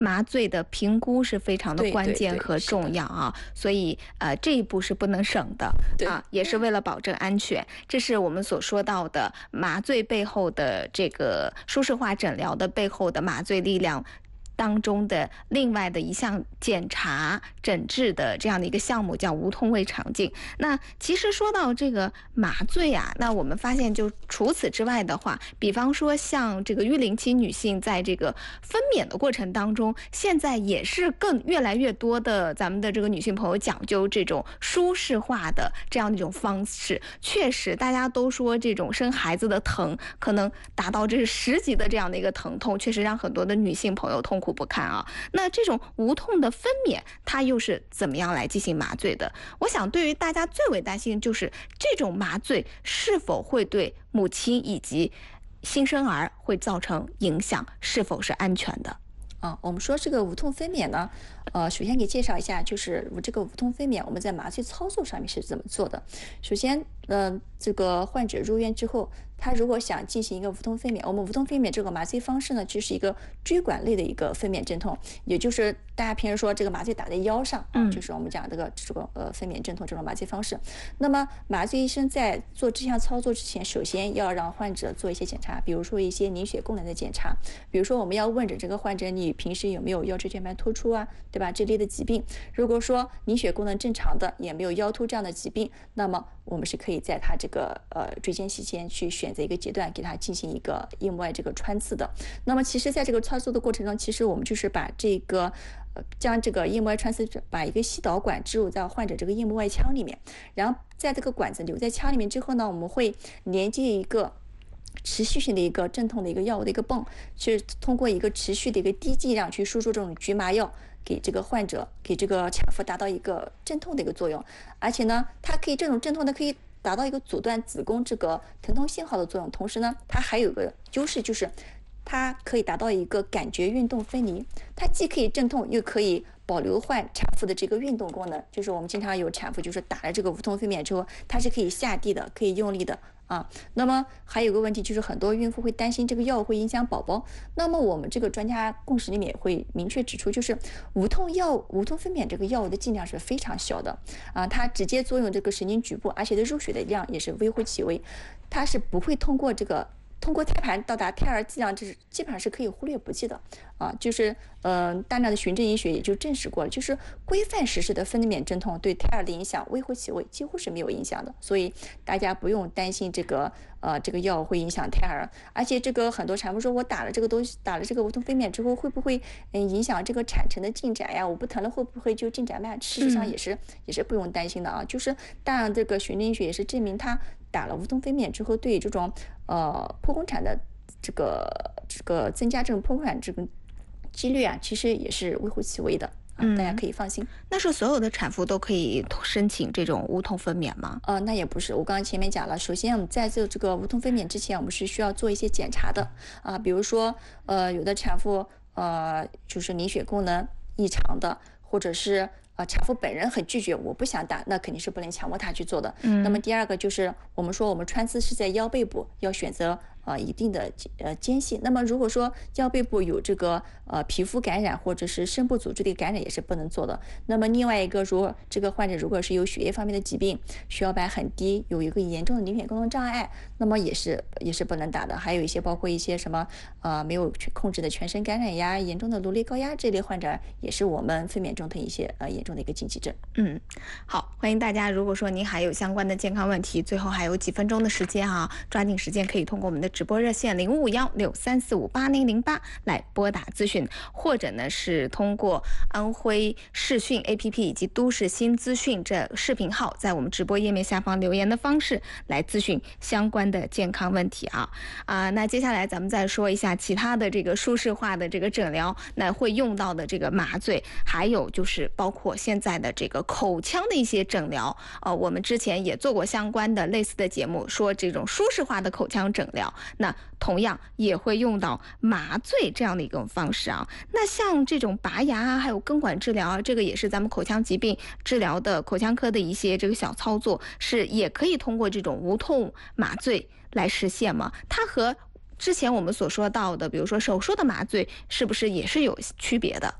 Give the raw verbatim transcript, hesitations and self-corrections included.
麻醉的评估是非常的关键和重要啊，所以呃这一步是不能省的啊，也是为了保证安全。这是我们所说到的麻醉背后的这个舒适化诊疗的背后的麻醉力量当中的另外的一项检查诊治的这样的一个项目，叫无痛胃肠镜。那其实说到这个麻醉啊，那我们发现就除此之外的话，比方说像这个育龄期女性在这个分娩的过程当中，现在也是更越来越多的咱们的这个女性朋友讲究这种舒适化的这样的一种方式。确实大家都说这种生孩子的疼可能达到这是十级的这样的一个疼痛，确实让很多的女性朋友痛苦不堪啊。那这种无痛的分娩它又是怎么样来进行麻醉的？我想对于大家最为担心就是这种麻醉是否会对母亲以及新生儿会造成影响，是否是安全的？ 啊，我们说这个无痛分娩呢，呃，首先给介绍一下，就是这个无痛分娩我们在麻醉操作上面是怎么做的。首先，呃，这个患者入院之后，他如果想进行一个无痛分娩，我们无痛分娩这个麻醉方式呢，就是一个椎管类的一个分娩镇痛，也就是大家平时说这个麻醉打在腰上啊，就是我们讲这个这个呃分娩镇痛这种麻醉方式。那么麻醉医生在做这项操作之前，首先要让患者做一些检查，比如说一些凝血功能的检查，比如说我们要问诊这个患者你平时有没有腰椎间盘突出啊，对吧？这类的疾病，如果说凝血功能正常的，也没有腰突这样的疾病，那么我们是可以在他这个呃椎间期间去选择一个阶段给他进行一个硬膜外这个穿刺的。那么其实在这个操作的过程中，其实我们就是把这个呃将这个硬膜外穿刺把一个吸导管置入在患者这个硬膜外腔里面，然后在这个管子留在腔里面之后呢，我们会连接一个持续性的一个镇痛的一个药物的一个泵，去通过一个持续的一个低剂量去输出这种局麻药给这个患者，给这个产妇达到一个镇痛的一个作用。而且呢，它可以这种镇痛的可以达到一个阻断子宫这个疼痛信号的作用，同时呢，它还有个优势就是它可以达到一个感觉运动分离，它既可以镇痛，又可以保留患产妇的这个运动功能。就是我们经常有产妇就是打了这个无痛分娩之后，它是可以下地的，可以用力的啊。那么还有个问题就是很多孕妇会担心这个药物会影响宝宝，那么我们这个专家共识里面也会明确指出，就是无痛药无痛分娩这个药物的剂量是非常小的啊，它直接作用这个神经局部，而且的入血的量也是微乎其微，它是不会通过这个通过胎盘到达胎儿剂量，这是基本上是可以忽略不计的啊。就是呃，大量的循证医学也就证实过了，就是规范实施的分娩镇痛对胎儿的影响微乎其微，几乎是没有影响的。所以大家不用担心这个呃这个药会影响胎儿。而且这个很多产妇说我打了这个东西，打了这个无痛分娩之后会不会嗯影响这个产程的进展呀？我不疼了会不会就进展慢？事实上也是、嗯、也是不用担心的啊。就是大量这个循证医学也是证明它打了无痛分娩之后，对这种呃剖宫产的这个这个增加这种剖宫产这个几率啊，其实也是微乎其微的啊，大家可以放心。 那是所有的产妇都可以申请这种无痛分娩吗？ 呃，那也不是。我刚刚前面讲了，首先我们在做这个无痛分娩之前，我们是需要做一些检查的啊，比如说呃有的产妇呃就是凝血功能异常的，或者是呃，产妇本人很拒绝，我不想打，那肯定是不能强迫她去做的。嗯，那么第二个就是我们说我们穿刺是在腰背部，要选择呃一定的呃间隙。那么如果说腰背部有这个呃皮肤感染或者是深部组织的感染，也是不能做的。那么另外一个，如果这个患者如果是有血液方面的疾病，血小板很低，有一个严重的凝血功能障碍，那么也是也是不能打的。还有一些包括一些什么呃没有控制的全身感染呀、严重的颅内高压这类患者，也是我们分娩中的一些呃严重的一个禁忌症。 嗯，好，欢迎大家。如果说您还有相关的健康问题，最后还有几分钟的时间啊，抓紧时间可以通过我们的直播热线零五五幺六三四五八零零八来拨打咨询，或者呢是通过安徽视讯 A P P 以及都市新资讯这视频号，在我们直播页面下方留言的方式来咨询相关的健康问题啊啊。那接下来咱们再说一下其他的这个舒适化的这个诊疗，那会用到的这个麻醉，还有就是包括现在的这个口腔的一些诊疗，呃，我们之前也做过相关的类似的节目，说这种舒适化的口腔诊疗，那同样也会用到麻醉这样的一种方式啊。那像这种拔牙啊，还有根管治疗啊，这个也是咱们口腔疾病治疗的口腔科的一些这个小操作，是也可以通过这种无痛麻醉来实现吗？它和之前我们所说到的，比如说手术的麻醉，是不是也是有区别的？